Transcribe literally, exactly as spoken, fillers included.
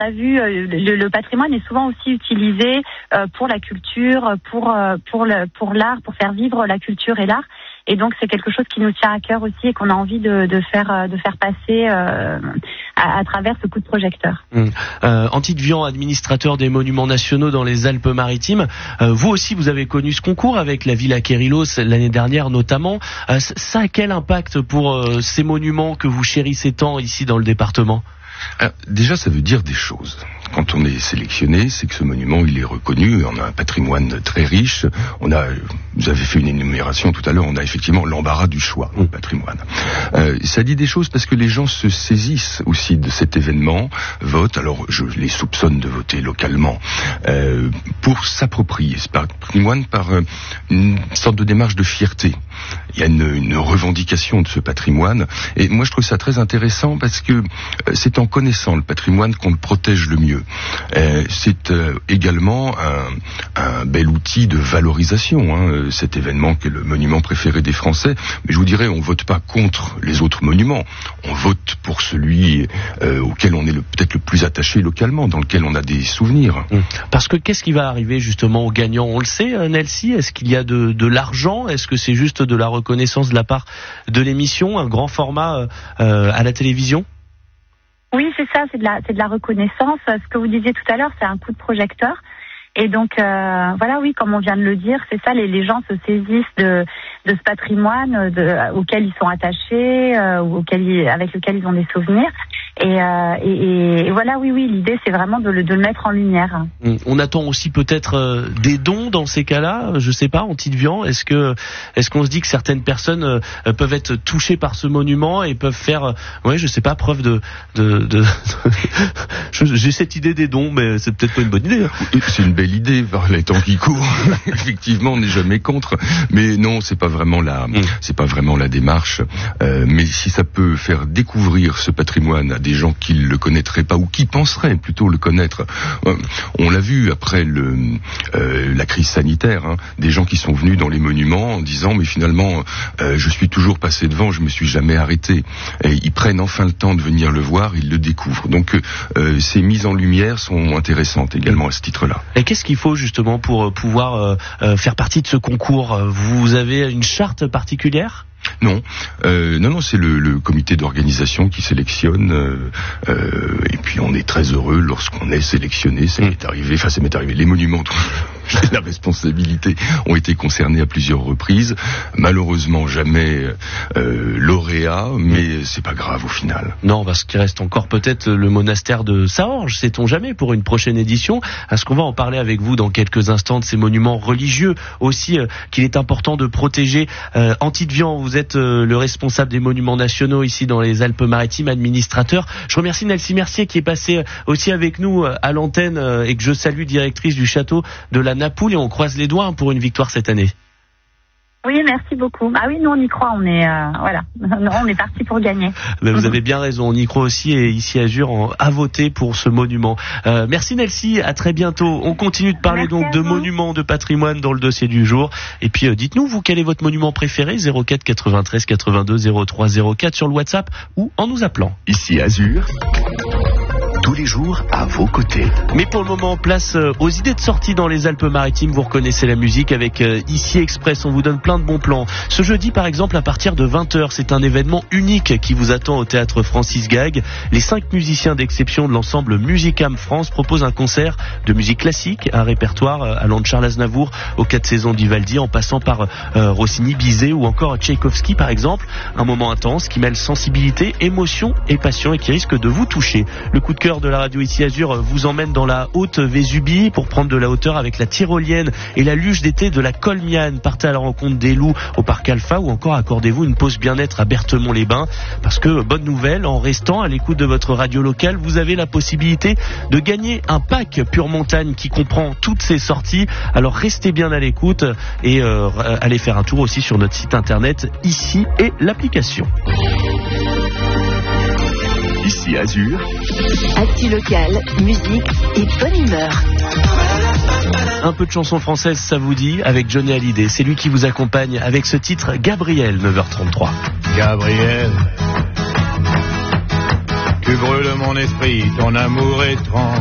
On a vu, euh, le, le patrimoine est souvent aussi utilisé euh, pour la culture, pour euh, pour le pour l'art, pour faire vivre la culture et l'art. Et donc c'est quelque chose qui nous tient à cœur aussi et qu'on a envie de, de faire de faire passer euh, à, à travers ce coup de projecteur. Mmh. Euh, Antide Vian, administrateur des monuments nationaux dans les Alpes-Maritimes, euh, vous aussi vous avez connu ce concours avec la Villa Kérilos l'année dernière notamment. Euh, ça a quel impact pour euh, ces monuments que vous chérissez tant ici dans le département ? Alors, déjà, ça veut dire des choses. Quand on est sélectionné, c'est que ce monument, il est reconnu. On a un patrimoine très riche. On a, vous avez fait une énumération tout à l'heure. On a effectivement l'embarras du choix au patrimoine. Euh, ça dit des choses parce que les gens se saisissent aussi de cet événement, votent. Alors, je les soupçonne de voter localement euh, pour s'approprier ce patrimoine par euh, une sorte de démarche de fierté. Il y a une, une revendication de ce patrimoine. Et moi, je trouve ça très intéressant parce que euh, c'est en connaissant le patrimoine qu'on le protège le mieux. Euh, c'est euh, également un, un bel outil de valorisation, hein, cet événement qui est le monument préféré des Français. Mais je vous dirais, on vote pas contre les autres monuments. On vote pour celui euh, auquel on est le, peut-être le plus attaché localement, dans lequel on a des souvenirs. Parce que qu'est-ce qui va arriver justement aux gagnants ? On le sait, Nelsie, est-ce qu'il y a de, de l'argent ? Est-ce que c'est juste de la reconnaissance de la part de l'émission, un grand format euh, à la télévision ? Oui, c'est ça, c'est de la, c'est de la reconnaissance. Ce que vous disiez tout à l'heure, c'est un coup de projecteur. Et donc, euh, voilà, oui, comme on vient de le dire, c'est ça, les, les gens se saisissent de, de ce patrimoine de, auquel ils sont attachés, euh, ou auquel, avec lequel ils ont des souvenirs. Et, euh, et, et voilà, oui, oui, l'idée, c'est vraiment de le, de le mettre en lumière. On attend aussi peut-être euh, des dons dans ces cas-là. Je sais pas, Antide Vian, est-ce que, est-ce qu'on se dit que certaines personnes euh, peuvent être touchées par ce monument et peuvent faire, euh, ouais, je sais pas, preuve de, de, de, de j'ai cette idée des dons, mais c'est peut-être pas une bonne idée. Hein. C'est une belle idée par les temps qui courent. Effectivement, on n'est jamais contre, mais non, c'est pas vraiment la, mm. c'est pas vraiment la démarche. Euh, mais si ça peut faire découvrir ce patrimoine à des gens qui le connaîtraient pas ou qui penseraient plutôt le connaître. Euh, on l'a vu après le, euh, la crise sanitaire, hein, des gens qui sont venus dans les monuments en disant mais finalement euh, je suis toujours passé devant, je me suis jamais arrêté. Et ils prennent enfin le temps de venir le voir, ils le découvrent. Donc euh, ces mises en lumière sont intéressantes également à ce titre-là. Et qu'est-ce qu'il faut justement pour pouvoir euh, euh, faire partie de ce concours ? Vous avez une charte particulière ? Non, euh, non, non, c'est le, le comité d'organisation qui sélectionne, euh, euh, et puis on est très heureux lorsqu'on est sélectionné. Ça m'est arrivé, enfin ça m'est arrivé. Les monuments dont j'ai la responsabilité ont été concernés à plusieurs reprises. Malheureusement jamais euh, lauréat, mais c'est pas grave au final. Non, parce qu'il reste encore peut-être le monastère de Saorge, sait-on jamais, pour une prochaine édition. Est-ce qu'on va en parler avec vous dans quelques instants de ces monuments religieux aussi euh, qu'il est important de protéger. euh, Antide Vian, vous êtes euh, le responsable des monuments nationaux ici dans les Alpes-Maritimes, administrateur. Je remercie Nelsie Mercier qui est passée aussi avec nous à l'antenne euh, et que je salue, directrice du château de la Napoule, et on croise les doigts pour une victoire cette année. Oui, merci beaucoup. Ah oui, nous on y croit, on est euh, voilà, non, on est parti pour gagner. Mais vous avez bien raison, on y croit aussi, et ici à Azur, on a voté pour ce monument. Euh, merci Nelsie, à très bientôt. On continue de parler merci donc de monuments, de patrimoine dans le dossier du jour. Et puis euh, dites-nous, vous, quel est votre monument préféré ? zéro quatre quatre-vingt-treize quatre-vingt-deux zéro trois zéro quatre sur le WhatsApp ou en nous appelant. Ici Azur, tous les jours à vos côtés. Mais pour le moment, place aux idées de sortie dans les Alpes-Maritimes. Vous reconnaissez la musique avec euh, Ici Express. On vous donne plein de bons plans. Ce jeudi, par exemple, à partir de vingt heures, c'est un événement unique qui vous attend au théâtre Francis Gag. Les cinq musiciens d'exception de l'ensemble Musicam France proposent un concert de musique classique, un répertoire allant de Charles Aznavour aux quatre saisons d'Ivaldi, en passant par euh, Rossini, Bizet ou encore Tchaïkovski, par exemple. Un moment intense qui mêle sensibilité, émotion et passion et qui risque de vous toucher. Le coup de cœur de la radio ici Azur vous emmène dans la haute Vésubie pour prendre de la hauteur avec la tyrolienne et la luge d'été de la Colmiane. Partez à la rencontre des loups au parc Alpha ou encore accordez-vous une pause bien-être à Berthemont-les-Bains, parce que bonne nouvelle, en restant à l'écoute de votre radio locale, vous avez la possibilité de gagner un pack Pure Montagne qui comprend toutes ces sorties. Alors restez bien à l'écoute et euh, allez faire un tour aussi sur notre site internet ici et l'application. Ici Azur, actu locale, musique et bonne humeur. Un peu de chanson française, ça vous dit, avec Johnny Hallyday. C'est lui qui vous accompagne avec ce titre Gabriel, neuf heures trente-trois. Gabriel, Tu brûles mon esprit, ton amour étrange.